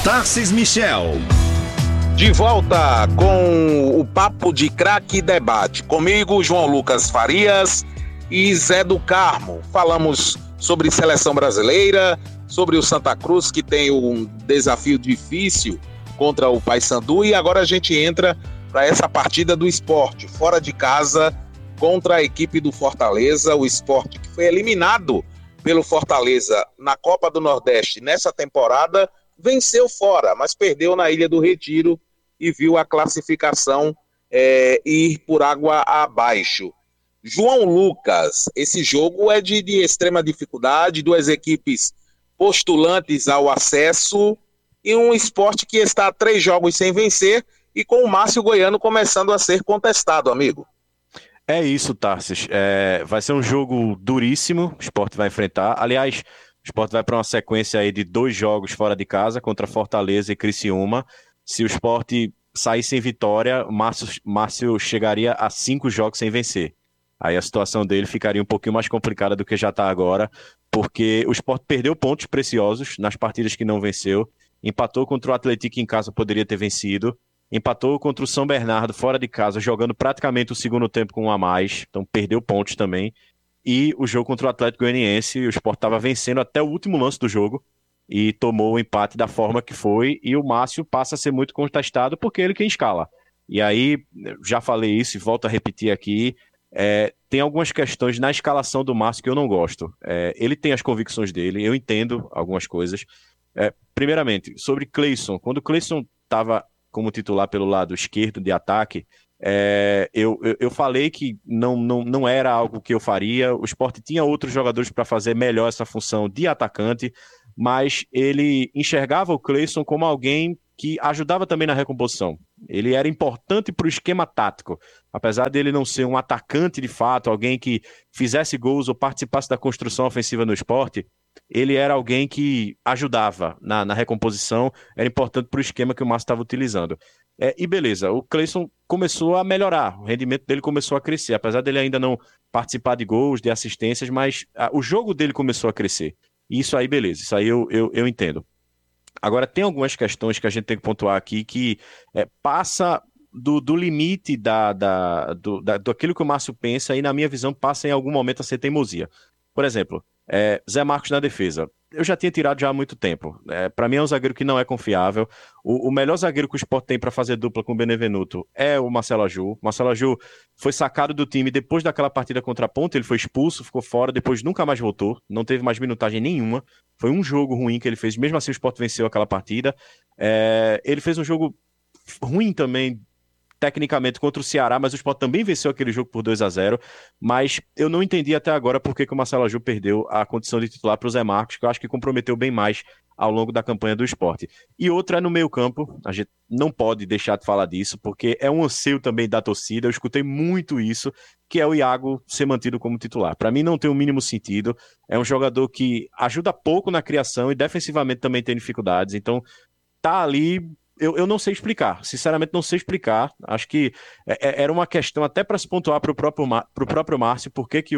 Tarcís Michel. De volta com o Papo de Craque Debate. Comigo, João Lucas Farias e Zé do Carmo. Falamos sobre seleção brasileira, sobre o Santa Cruz, que tem um desafio difícil contra o Paysandu. E agora a gente entra para essa partida do Sport, fora de casa, contra a equipe do Fortaleza. O Sport que foi eliminado pelo Fortaleza na Copa do Nordeste nessa temporada, venceu fora, mas perdeu na Ilha do Retiro e viu a classificação ir por água abaixo. João Lucas, esse jogo é de extrema dificuldade, duas equipes postulantes ao acesso e um Sport que está a 3 jogos sem vencer e com o Márcio Goiano começando a ser contestado, amigo. É isso, Tarcís. Vai ser um jogo duríssimo, o Sport vai enfrentar. Aliás, o Sport vai para uma sequência aí de 2 jogos fora de casa contra Fortaleza e Criciúma. Se o Sport sair sem vitória, o Márcio chegaria a 5 jogos sem vencer. Aí a situação dele ficaria um pouquinho mais complicada do que já está agora, porque o Sport perdeu pontos preciosos nas partidas que não venceu, empatou contra o Atlético em casa, poderia ter vencido, empatou contra o São Bernardo fora de casa, jogando praticamente o segundo tempo com um a mais, então perdeu pontos também. E o jogo contra o Atlético Goianiense, o Sport estava vencendo até o último lance do jogo e tomou o empate da forma que foi, e o Márcio passa a ser muito contestado porque ele quem escala. E aí, já falei isso e volto a repetir aqui, tem algumas questões na escalação do Márcio que eu não gosto. Ele tem as convicções dele, eu entendo algumas coisas. Primeiramente, sobre Cleison, quando o Cleison estava como titular pelo lado esquerdo de ataque, eu falei que não era algo que eu faria. O Sport tinha outros jogadores para fazer melhor essa função de atacante, mas ele enxergava o Cleison como alguém que ajudava também na recomposição. Ele era importante para o esquema tático, apesar dele não ser um atacante de fato, alguém que fizesse gols ou participasse da construção ofensiva no Sport. Ele era alguém que ajudava na recomposição, era importante para o esquema que o Márcio estava utilizando. E beleza, o Cleison começou a melhorar, o rendimento dele começou a crescer, apesar dele ainda não participar de gols, de assistências, mas o jogo dele começou a crescer. Isso aí, beleza, isso aí eu entendo. Agora, tem algumas questões que a gente tem que pontuar aqui que passa do limite daquilo que o Márcio pensa e, na minha visão, passa em algum momento a ser teimosia. Por exemplo, Zé Marcos na defesa. Eu já tinha tirado já há muito tempo. Para mim é um zagueiro que não é confiável. O melhor zagueiro que o Sport tem para fazer dupla com o Benevenuto é o Marcelo Aju. O Marcelo Aju foi sacado do time depois daquela partida contra a Ponte, ele foi expulso, ficou fora, depois nunca mais voltou, não teve mais minutagem nenhuma. Foi um jogo ruim que ele fez, mesmo assim o Sport venceu aquela partida. Ele fez um jogo ruim também, tecnicamente, contra o Ceará, mas o Sport também venceu aquele jogo por 2-0, mas eu não entendi até agora por que o Marcelo Aju perdeu a condição de titular para o Zé Marcos, que eu acho que comprometeu bem mais ao longo da campanha do Sport. E outra é no meio campo, a gente não pode deixar de falar disso, porque é um anseio também da torcida, eu escutei muito isso, que é o Iago ser mantido como titular. Para mim não tem o mínimo sentido, é um jogador que ajuda pouco na criação e defensivamente também tem dificuldades, então tá ali. Eu não sei explicar, sinceramente não sei explicar. Acho que era uma questão até para se pontuar para o próprio Márcio, por que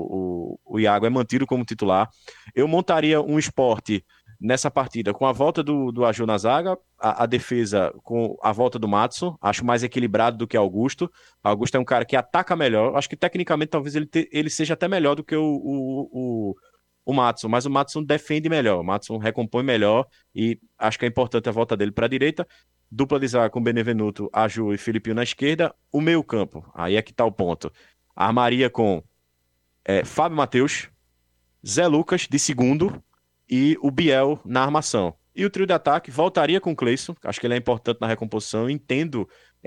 o Iago é mantido como titular. Eu montaria um Sport nessa partida com a volta do Aju na zaga, a defesa com a volta do Madison, acho mais equilibrado do que Augusto. Augusto é um cara que ataca melhor, acho que tecnicamente talvez ele seja até melhor do que o Madison, mas o Madison defende melhor, o Madison recompõe melhor e acho que é importante a volta dele para a direita. Dupla de zaga com Benevenuto, Aju e Filipinho na esquerda. O meio campo, aí é que está o ponto. Armaria com Fábio Matheus, Zé Lucas de segundo e o Biel na armação. E o trio de ataque voltaria com o Cleison, acho que ele é importante na recomposição, entendo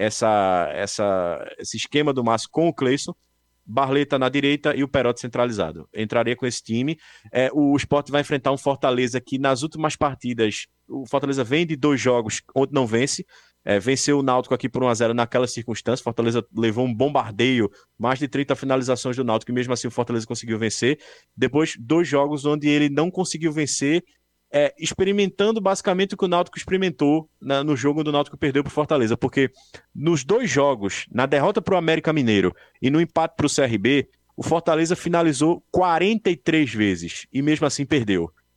esse esquema do Márcio com o Cleison. Barleta na direita e o Perotti centralizado. Entraria com esse time. O Sport vai enfrentar um Fortaleza que nas últimas partidas, o Fortaleza vem de 2 jogos onde não vence. Venceu o Náutico aqui por 1-0 naquela circunstância. Fortaleza levou um bombardeio, mais de 30 finalizações do Náutico, e mesmo assim o Fortaleza conseguiu vencer. Depois, 2 jogos onde ele não conseguiu vencer, experimentando basicamente o que o Náutico experimentou no jogo onde o Náutico perdeu para o Fortaleza, porque nos 2 jogos, na derrota para o América Mineiro e no empate para o CRB, o Fortaleza finalizou 43 vezes e mesmo assim perdeu.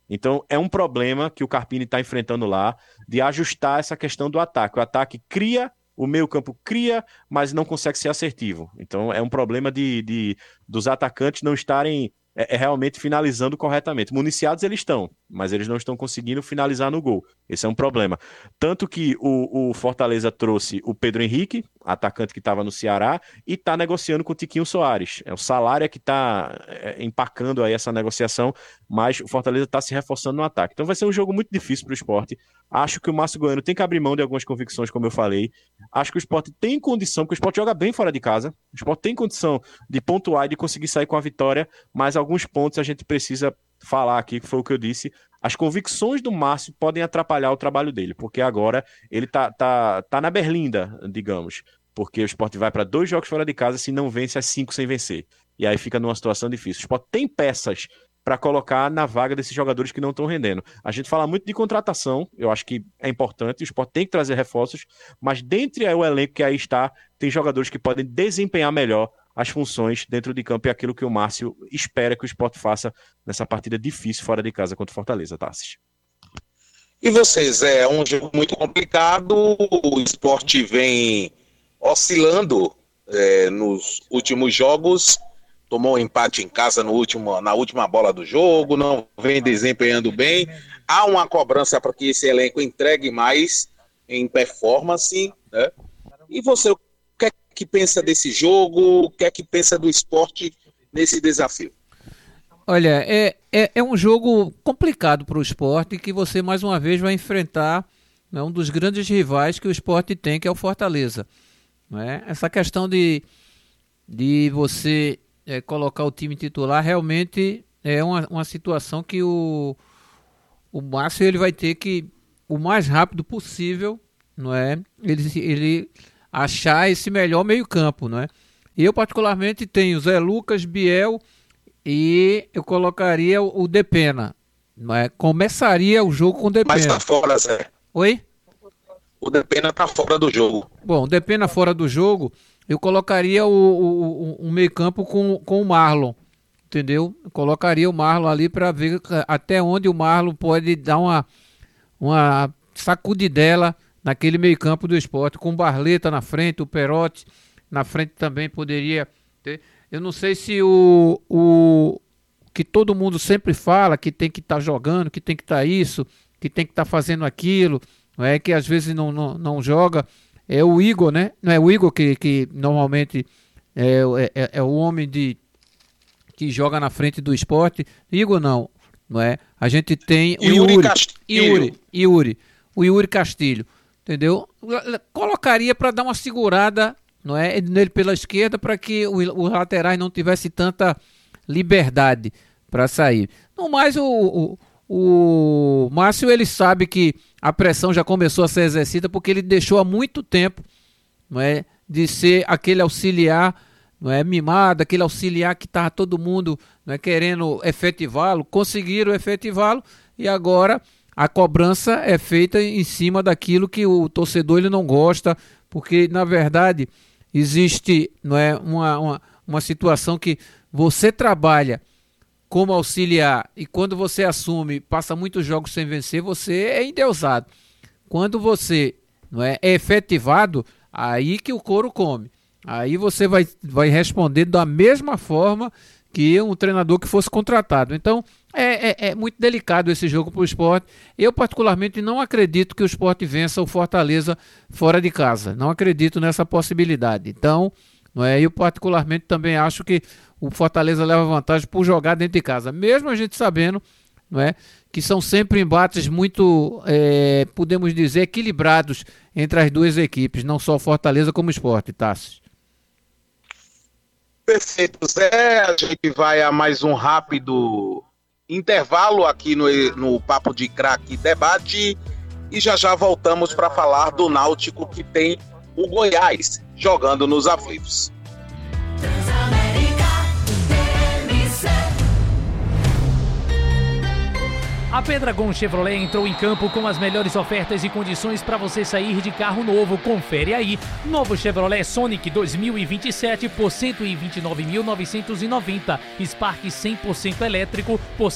Então, é um problema que o Carpini está enfrentando lá, de ajustar essa questão do ataque. O ataque cria, o meio-campo cria, mas não consegue ser assertivo. Então, é um problema dos atacantes não estarem realmente finalizando corretamente. Municiados eles estão, mas eles não estão conseguindo finalizar no gol. Esse é um problema. Tanto que o Fortaleza trouxe o Pedro Henrique, atacante que estava no Ceará, e está negociando com o Tiquinho Soares. É o salário que está empacando aí essa negociação, mas o Fortaleza está se reforçando no ataque. Então vai ser um jogo muito difícil para o Sport. Acho que o Márcio Goiano tem que abrir mão de algumas convicções, como eu falei. Acho que o Sport tem condição, porque o Sport joga bem fora de casa. O Sport tem condição de pontuar e de conseguir sair com a vitória, mas alguns pontos a gente precisa falar aqui, que foi o que eu disse. As convicções do Márcio podem atrapalhar o trabalho dele, porque agora ele tá na berlinda, digamos, porque o Sport vai para 2 jogos fora de casa se não vence as 5 sem vencer, e aí fica numa situação difícil. O Sport tem peças para colocar na vaga desses jogadores que não estão rendendo. A gente fala muito de contratação, eu acho que é importante, o Sport tem que trazer reforços, mas dentre o elenco que aí está, tem jogadores que podem desempenhar melhor as funções dentro de campo, e aquilo que o Márcio espera que o Sport faça nessa partida difícil fora de casa contra o Fortaleza, Tassis. E vocês, é um jogo muito complicado, o Sport vem oscilando nos últimos jogos, tomou um empate em casa na última bola do jogo, não vem desempenhando bem, há uma cobrança para que esse elenco entregue mais em performance, né? E você, o que pensa desse jogo, o que é que pensa do Sport nesse desafio? Olha, é um jogo complicado para o Sport, que você mais uma vez vai enfrentar, né, um dos grandes rivais que o Sport tem, que é o Fortaleza. Né? Essa questão de você colocar o time titular realmente é uma situação que o Márcio ele vai ter que, o mais rápido possível, não é? Ele achar esse melhor meio-campo, não é? Eu particularmente tenho Zé Lucas, Biel, e eu colocaria o Depena. Não é? Começaria o jogo com o Depena. Mas tá fora, Zé. Oi? O Depena tá fora do jogo. Bom, o Depena fora do jogo, eu colocaria o meio-campo com o Marlon, entendeu? Eu colocaria o Marlon ali para ver até onde o Marlon pode dar uma sacudidela naquele meio-campo do Sport, com o Barleta na frente, o Perotti na frente também poderia ter. Eu não sei se o que todo mundo sempre fala, que tem que estar jogando, que tem que estar isso, que tem que estar fazendo aquilo, não é, que às vezes não joga, é o Igor, né? Não é o Igor que normalmente é o homem que joga na frente do Sport. Igor não é? A gente tem o Yuri Castilho. Entendeu? Colocaria para dar uma segurada, não é, nele pela esquerda, para que os laterais não tivesse tanta liberdade para sair. No mais, o Márcio ele sabe que a pressão já começou a ser exercida, porque ele deixou há muito tempo, não é, de ser aquele auxiliar, não é, mimado, aquele auxiliar que estava todo mundo, não é, querendo efetivá-lo, conseguiram efetivá-lo, e agora a cobrança é feita em cima daquilo que o torcedor ele não gosta, porque na verdade existe, não é, uma situação que você trabalha como auxiliar e quando você assume, passa muitos jogos sem vencer, você é endeusado. Quando você, não é efetivado, aí que o couro come. Aí você vai responder da mesma forma que um treinador que fosse contratado. Então, é muito delicado esse jogo para o Sport. Eu, particularmente, não acredito que o Sport vença o Fortaleza fora de casa. Não acredito nessa possibilidade. Então, não é, eu, particularmente, também acho que o Fortaleza leva vantagem por jogar dentro de casa. Mesmo a gente sabendo, não é, que são sempre embates muito, podemos dizer, equilibrados entre as duas equipes. Não só o Fortaleza como o Sport, Tassi. Perfeito, Zé. A gente vai a mais um rápido intervalo aqui no Papo de Craque Debate e já voltamos para falar do Náutico, que tem o Goiás jogando nos aflitos. A Pedragon Chevrolet entrou em campo com as melhores ofertas e condições para você sair de carro novo. Confere aí. Novo Chevrolet Sonic 2027 por 129.990. Spark 100% elétrico por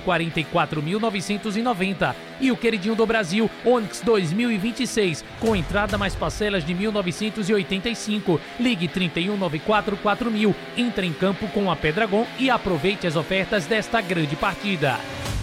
144.990. E o queridinho do Brasil, Onix 2026, com entrada mais parcelas de 1.985. Ligue 3194-4000. Entre em campo com a Pedragon e aproveite as ofertas desta grande partida.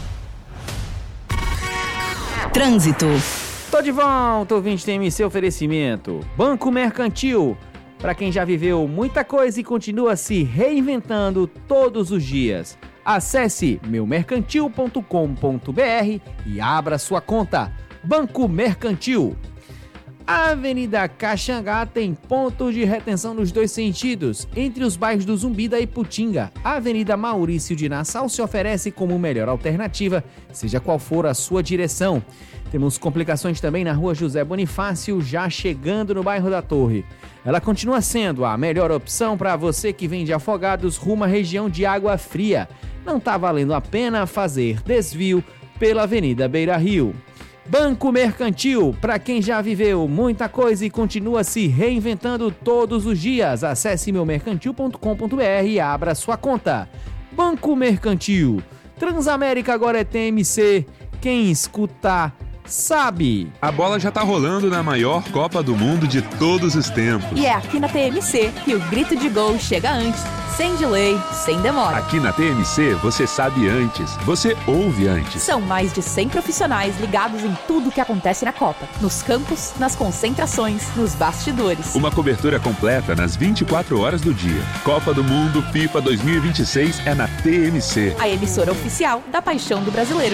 Trânsito. Tô de volta, ouvinte TMC oferecimento. Banco Mercantil. Para quem já viveu muita coisa e continua se reinventando todos os dias. Acesse meumercantil.com.br e abra sua conta. Banco Mercantil. A Avenida Caxangá tem pontos de retenção nos dois sentidos, entre os bairros do Zumbi da Iputinga. A Avenida Maurício de Nassau se oferece como melhor alternativa, seja qual for a sua direção. Temos complicações também na Rua José Bonifácio, já chegando no bairro da Torre. Ela continua sendo a melhor opção para você que vem de Afogados rumo à região de Água Fria. Não está valendo a pena fazer desvio pela Avenida Beira Rio. Banco Mercantil, para quem já viveu muita coisa e continua se reinventando todos os dias. Acesse meumercantil.com.br e abra sua conta. Banco Mercantil. Transamérica agora é TMC. Quem escuta sabe. A bola já tá rolando na maior Copa do Mundo de todos os tempos. E é aqui na TMC que o grito de gol chega antes, sem delay, sem demora. Aqui na TMC você sabe antes, você ouve antes. São mais de 100 profissionais ligados em tudo o que acontece na Copa. Nos campos, nas concentrações, nos bastidores. Uma cobertura completa nas 24 horas do dia. Copa do Mundo FIFA 2026 é na TMC. A emissora oficial da paixão do brasileiro.